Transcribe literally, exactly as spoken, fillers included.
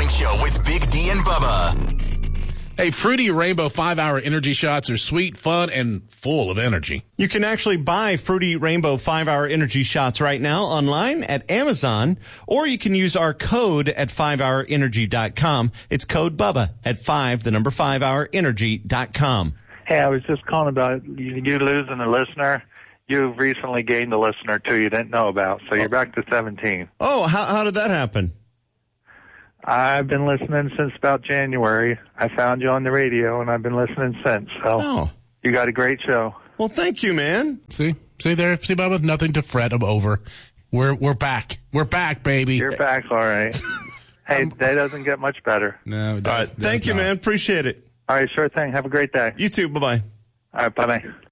Morning Show with Big D and Bubba. Hey, Fruity Rainbow five-hour energy shots are sweet, fun, and full of energy. You can actually buy Fruity Rainbow five-hour energy shots right now online at Amazon, or you can use our code at five hour energy dot com. It's code Bubba at five, the number five hour energy dot com. Hey, I was just calling about you, you losing a listener. You've recently gained a listener, too, you didn't know about, so you're back to seventeen. Oh, how, how did that happen? I've been listening since about January. I found you on the radio, and I've been listening since. So oh. You got a great show. Well, thank you, man. See? See there? See, Bubba? Nothing to fret over. We're we're back. We're back, baby. You're back, all right. Hey, that doesn't get much better. No, it All does. right. Thank you, not. man. Appreciate it. All right, sure thing. Have a great day. You too. Bye-bye. All right, bye-bye.